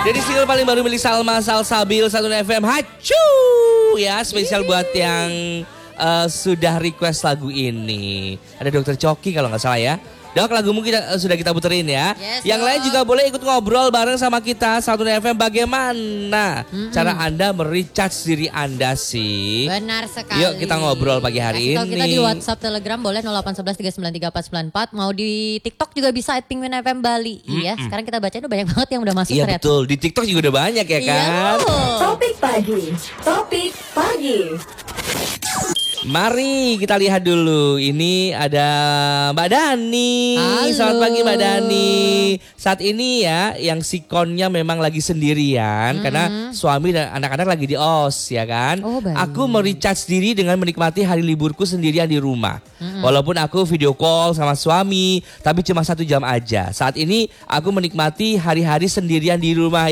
Dari single paling baru milik Salma Salsabil Satu FM Hacu ya, spesial buat yang sudah request lagu ini. Ada Dokter Coki kalau nggak salah ya. Dok, lagumu sudah kita puterin ya. Yes, yang lain juga boleh ikut ngobrol bareng sama kita Satu FM. Bagaimana cara Anda merecharge diri Anda sih? Benar sekali. Yuk kita ngobrol pagi hari ini. Kita di WhatsApp, Telegram boleh 0811 393 494. Mau di TikTok juga bisa @Penguin FM Bali. Iya, sekarang kita bacain udah banyak banget yang udah masuk. Iya ternyata. betul, di TikTok juga udah banyak ya kan. Topik pagi. Mari kita lihat dulu. Ini ada Mbak Dani. Halo. Selamat pagi Mbak Dani. Saat ini ya yang sikonnya memang lagi sendirian karena suami dan anak-anak lagi di OS ya kan. Oh, baik. Aku merecharge diri dengan menikmati hari liburku sendirian di rumah. Walaupun aku video call sama suami, tapi cuma 1 jam aja. Saat ini aku menikmati hari-hari sendirian di rumah.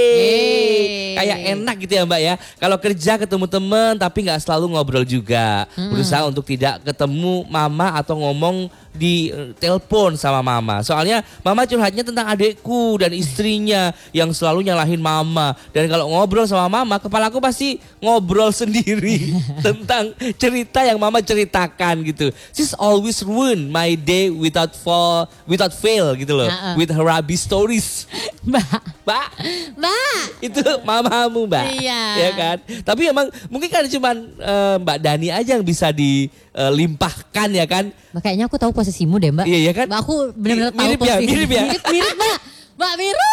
Yeay. Kayak enak gitu ya Mbak ya. Kalau kerja ketemu temen tapi nggak selalu ngobrol juga. Berusaha untuk tidak ketemu mama atau ngomong di telepon sama mama. Soalnya mama curhatnya tentang adekku dan istrinya yang selalu nyalahin mama. Dan kalau ngobrol sama mama, kepalaku pasti ngobrol sendiri tentang cerita yang mama ceritakan gitu. She's always ruin my day without fail gitu loh. With her rubbish stories. Mbak. Itu mamamu Mbak. Iya. Ya kan? Tapi emang mungkin kan cuma Mbak Dani aja yang bisa dilimpahkan ya kan. Kayaknya aku tahu posisimu deh Mbak. Iya ya kan? Mbak, aku benar-benar tahu Mirip ya, posisimu. mirip ya. Mirip Mbak. Mbak mirip.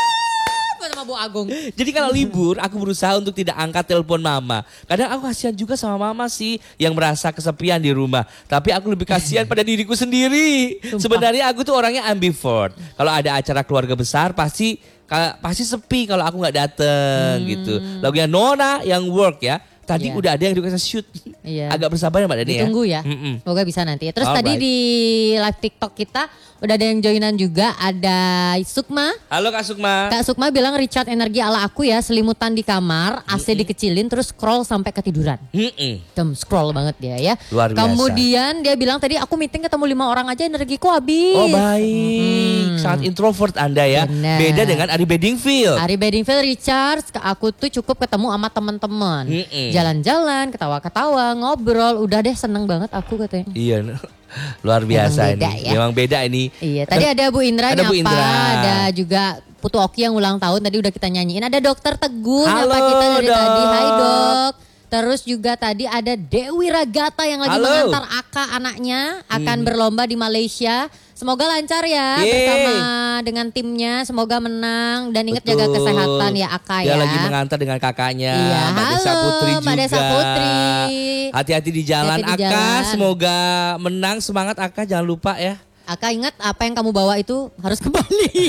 Sama Bu Agung. Jadi kalau libur aku berusaha untuk tidak angkat telepon mama. Kadang aku kasihan juga sama mama sih yang merasa kesepian di rumah. Tapi aku lebih kasihan pada diriku sendiri. Sumpah. Sebenarnya aku tuh orangnya ambivert. Kalau ada acara keluarga besar pasti sepi kalau aku nggak dateng gitu. Lagunya Nona yang work ya. Tadi Iya. udah ada yang request shoot. Iya. Agak bersabar ya Mbak Dani ya. Ditunggu ya. Semoga bisa nanti. Terus tadi di live TikTok kita udah ada yang joinan juga. Ada Sukma. Halo Kak Sukma. Kak Sukma bilang recharge energi ala aku ya. Selimutan di kamar, AC dikecilin terus scroll sampai ketiduran. Scroll banget dia ya. Luar biasa. Kemudian dia bilang tadi aku meeting ketemu 5 orang aja energiku habis. Oh baik. Sangat introvert Anda ya. Benar. Beda dengan Ari Bedingfield. Ari Bedingfield recharge, aku tuh cukup ketemu sama teman-teman. Jalan-jalan, ketawa-ketawa, ngobrol, udah deh seneng banget aku katanya. Iya, luar biasa Memang beda ini. ya. Memang beda ini. Iya, tadi ada Bu Indra Ada nyapa, Bu Indra. ada juga Putu Oki yang ulang tahun tadi udah kita nyanyiin. Ada Dokter Teguh Halo, nyapa kita dari Dok. tadi. Hai Dok. Terus juga tadi ada Dewi Ragata yang lagi Halo. mengantar Aka anaknya akan berlomba di Malaysia. Semoga lancar ya Yeay. bersama dengan timnya. Semoga menang dan ingat jaga Betul. kesehatan ya Aka Dia ya. lagi mengantar dengan kakaknya, Iya, Mbak Desa halo, Putri juga. Mbak Desa Putri. Hati-hati di jalan Hati-hati di Aka, jalan. semoga menang. Semangat Aka, jangan lupa ya. Aka ingat apa yang kamu bawa itu harus kembali.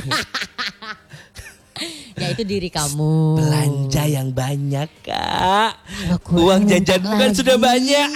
Ya itu diri kamu. Belanja yang banyak Kak. Aku Uang jajanmu kan lagi. sudah banyak.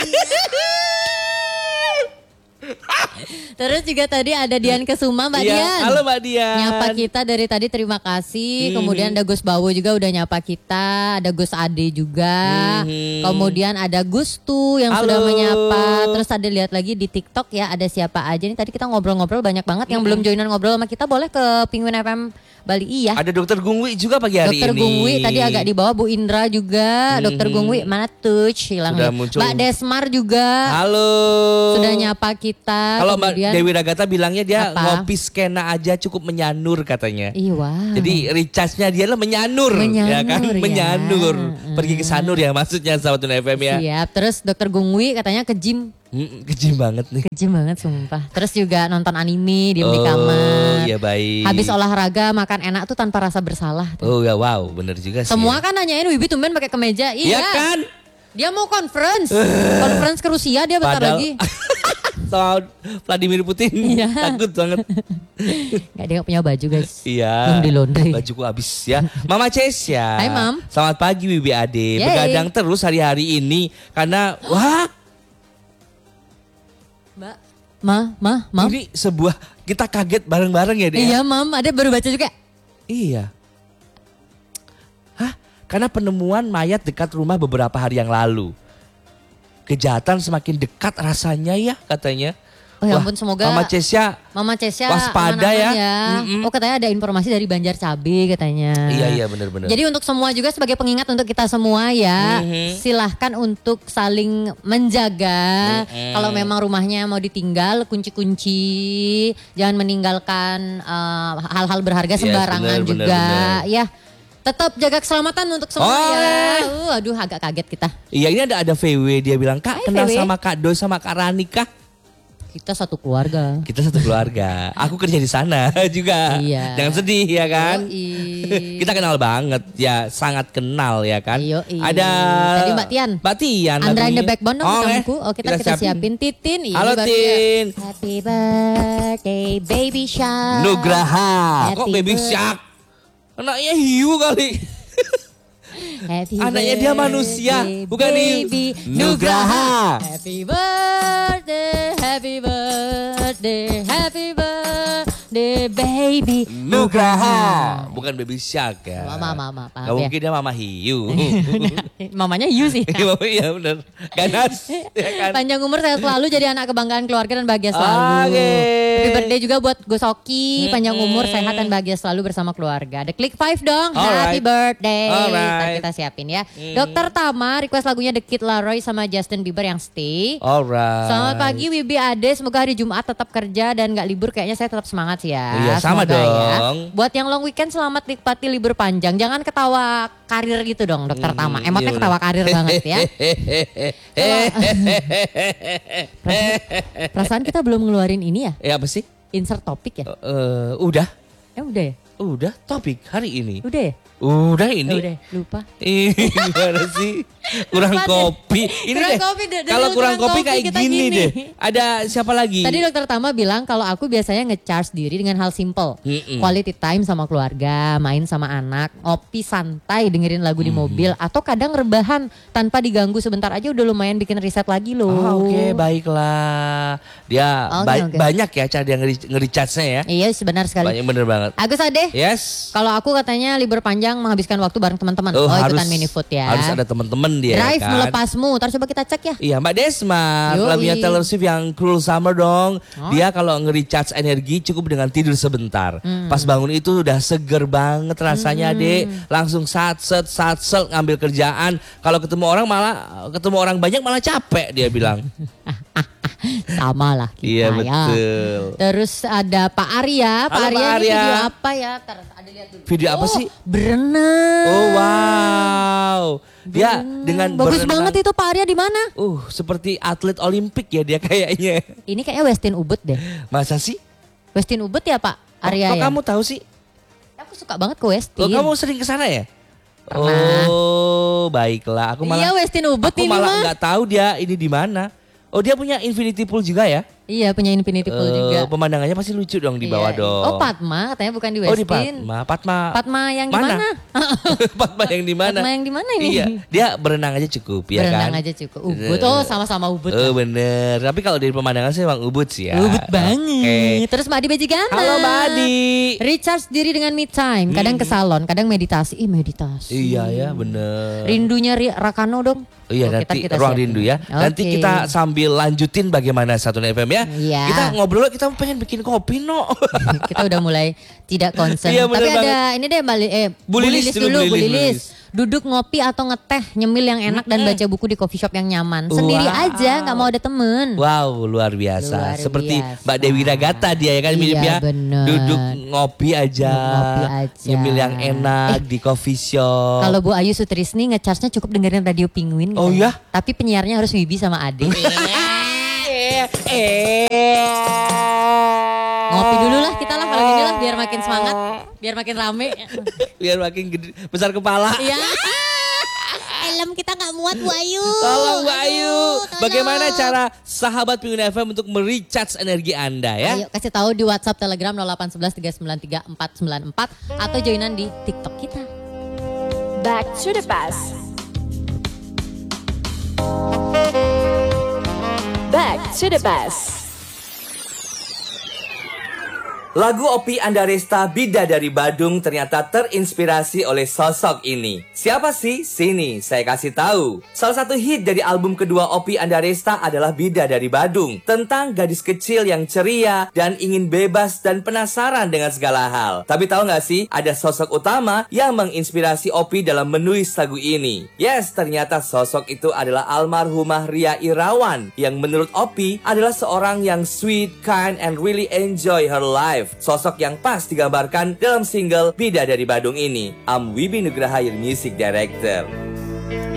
Terus juga tadi ada Dian Kesuma, Mbak Iya, Dian. halo Mbak Dian. Nyapa kita dari tadi, terima kasih. Kemudian ada Gus Bawo juga udah nyapa kita. Ada Gus Ade juga. Kemudian ada Gus Tu yang sudah Halo. menyapa. Terus ada lihat lagi di TikTok ya ada siapa aja nih. Tadi kita ngobrol-ngobrol banyak banget. Yang belum joinan ngobrol sama kita boleh ke Penguin FM Bali. Iya. Ada Dokter Gungwi juga pagi hari Dokter ini. Gungwi tadi agak di bawah, Bu Indra juga. Dokter Gungwi mana tuh hilang Sudah nih. muncul. Mbak Desmar juga Halo. sudah nyapa kita. Kalau Mbak Kemudian- Dewi Ragata bilangnya dia Apa? ngopi skena aja cukup menyanur katanya. Iya, wow. Jadi recharge-nya dia lah menyanur, ya kan? Menyanur, ya. Menyanur. Pergi ke sanur ya maksudnya sahabat Tuna FM ya. Siap. Terus Dokter Gungwi katanya ke gym. Kejim banget nih. Kejam banget sumpah. Terus juga nonton anime, diem di kamar. Iya baik. Habis olahraga makan enak tuh tanpa rasa bersalah. Oh ya wow, bener juga sih. Semua kan nanyain Wibi tumben pakai kemeja. Iya Iya. kan? Dia mau conference. Conference ke Rusia dia bentar Padahal lagi. soal Vladimir Putin. Iya. Takut banget. Gak, dia gak punya baju guys. Iya. Belum di laundry. Bajuku habis ya. Mama Cesia. Hai, Mam. Selamat pagi Wibi Ade. Yeay. Begadang terus hari-hari ini karena wah, Mbak. Mam. ini sebuah kita kaget bareng-bareng ya, Dek. Iya, Mam. Ada baru baca juga. Iya. Hah? Karena penemuan mayat dekat rumah beberapa hari yang lalu. Kejahatan semakin dekat rasanya ya katanya. Oh ya Wah, ampun, semoga Mama Cesya Mama Cesya waspada aman-aman ya. Mm-mm. Oh katanya ada informasi dari Banjar Cabe katanya. Iya benar-benar. Jadi untuk semua juga sebagai pengingat untuk kita semua ya, silahkan untuk saling menjaga. Kalau memang rumahnya mau ditinggal, kunci-kunci, jangan meninggalkan hal-hal berharga Yes, sembarangan benar, juga. benar. Ya, tetap jaga keselamatan untuk semua ya. Aduh agak kaget kita. Iya ini ada VW dia bilang Kak Hai, kenal VW. sama Kak Doi sama Kak Rani kah? Kita satu keluarga. Kita satu keluarga. Aku kerja di sana juga. Iya. Jangan sedih ya kan? Yoi. Kita kenal banget ya, sangat kenal ya kan. Yoi. Ada Tadi Mbak Tian. Mbak Tian. Andra in the lagunya. Backbone dong kamu. Oh kita siapin Titin. Ini Halo baru Tin. ya. Happy birthday baby shark. Nugraha. Kok Happy baby birthday. shark? Anaknya hiu kali. Happy Anaknya dia manusia, birthday, bukan hiu. baby Nugraha. Happy birthday, happy birthday, happy birthday baby Nugraha. Bukan baby shark ya. Mama, paham Gak ya. mungkin dia mama hiu. Mamanya hiu sih. Iya benar. Ganas. Ya kan? Panjang umur sehat selalu, jadi anak kebanggaan keluarga dan bahagia selalu. Oke. Happy birthday juga buat Gosoki, panjang umur, sehat dan bahagia selalu bersama keluarga. Ada Click 5 dong, happy Alright. birthday. Alright. Ntar kita siapin ya. Dokter Tama request lagunya The Kid Laroi sama Justin Bieber yang Stay. Alright. Selamat pagi Wibi Ade, semoga hari Jumat tetap kerja dan gak libur, kayaknya saya tetap semangat sih ya. Iya, sama Semoga dong. Ya. Buat yang long weekend selamat nikmati libur panjang, jangan ketawa karir gitu dong Dokter Tama. Emotnya iya ketawa karir banget ya. Perasaan kita belum ngeluarin ini ya, Ya apa sih? insert topik ya. Udah. Udah ya? Udah topik hari ini. Udah ya? Udah ini. Udah, lupa. Ih, gimana sih? Kurang Lupa deh. kopi. Ini Kurang deh. kopi, dari Kalau dulu kurang kurang kopi kopi kayak kita gini gini. deh. Ada siapa lagi? Tadi Dokter Tama bilang kalau aku biasanya nge-charge diri dengan hal simple. Quality time sama keluarga, main sama anak, ngopi santai dengerin lagu di mobil, atau kadang rebahan tanpa diganggu sebentar aja udah lumayan bikin riset lagi loh. Oke, baiklah. Dia Oke. banyak ya cara dia nge-recharge-nya ya. Iya sebenar sekali. Banyak bener banget. Agus Ade, Yes. kalau aku katanya libur panjang menghabiskan waktu bareng teman-teman. Oh, ikutan mini-food ya. Harus ada teman-teman dia Drive kan. melepasmu, ntar coba kita cek ya. Iya Mbak Desma, Yoi. lagunya Taylor Swift yang Cruel Summer dong. Dia kalau nge-recharge energi cukup dengan tidur sebentar. Pas bangun itu udah seger banget rasanya dek. Langsung satset ngambil kerjaan. Kalau ketemu orang banyak malah capek dia bilang. Sama lah kita Iya ya. betul. Terus ada Pak Arya. Pak Halo, Arya Pak ini Arya. video apa ya? Ada lihat dulu. Video apa sih? Berenang. Oh wow. Dia dengan Bagus berenang. banget itu Pak Arya di mana? Seperti atlet Olimpik ya dia kayaknya. Ini kayaknya Westin Ubud deh. Masa sih? Westin Ubud ya Pak Arya Kok ya? kamu tahu sih? Aku suka banget ke Westin. Kamu sering ke sana ya? Pernah. Oh, baiklah. Aku malah Iya Westin Ubud aku ini malah mah. nggak tahu dia ini di mana. Oh, dia punya infinity pool juga ya? Iya punya Infinity Pool juga. Pemandangannya pasti lucu dong di bawah Iya. dong. Oh Padma katanya bukan di Oh, di Westin. Fatma. Padma yang di Mana? mana? Fatma yang di mana? Padma yang di mana ini? Iya, dia berenang aja cukup ya Berenang kan? aja cukup. Ubud. Oh sama-sama Ubud. Oh bener. Tapi kalau dari pemandangan sih emang ubud sih ya. Ubud banget. Oke. Terus Mbak Adi Bajigana. Halo Mbak Adi. Recharge diri dengan me time. Kadang ke salon, kadang meditasi. Meditasi. Iya ya bener. Rindunya Rakano dong. Oh iya Oh, nanti kita ruang siapin. rindu ya. Nanti Oke. kita sambil lanjutin bagaimana Satu FM ya. Iya. Kita ngobrol, kita pengen bikin kopi no. Kita udah mulai tidak concern. Iya, bener Tapi ada ini deh Bu Lilis dulu, Bu Bu Lilis. Lilis. Duduk ngopi atau ngeteh, nyemil yang enak dan baca buku di coffee shop yang nyaman. Sendiri Wow. aja, nggak mau ada temen. Wow luar biasa. Luar Seperti biasa. Mbak Dewi Ragata dia ya kan Iya, mirip ya. bener. Duduk ngopi aja. Ngopi aja. Nyemil yang enak di coffee shop. Kalau Bu Ayu Sutrisni nge-charge-nya cukup dengerin Radio Penguin. Oh, katanya. ya? Tapi penyiarnya harus Wibi sama Ade. Ngopi dulu lah kita lah kalau gini lah biar makin semangat, biar makin rame. Biar makin gede, besar kepala. Iya. Helm kita nggak muat Bu Ayu. Tolong Mbak Ayu, tolong. bagaimana cara sahabat Penguin FM untuk merecharge energi Anda ya? Ayo kasih tahu di WhatsApp Telegram 0811 393 494 atau joinan di TikTok kita. Back to the past. Back to the past. Lagu Oppie Andaresta Bidadari Badung ternyata terinspirasi oleh sosok ini. Siapa sih? Sini, saya kasih tahu. Salah satu hit dari album kedua Oppie Andaresta adalah Bidadari Badung, tentang gadis kecil yang ceria dan ingin bebas dan penasaran dengan segala hal. Tapi tahu nggak sih, ada sosok utama yang menginspirasi Oppie dalam menulis lagu ini. Yes, ternyata sosok itu adalah almarhumah Ria Irawan, yang menurut Oppie adalah seorang yang sweet, kind, and really enjoy her life. Sosok yang pas digambarkan dalam single Bidadari Badung ini. I'm Wibi Nugraha, your music director.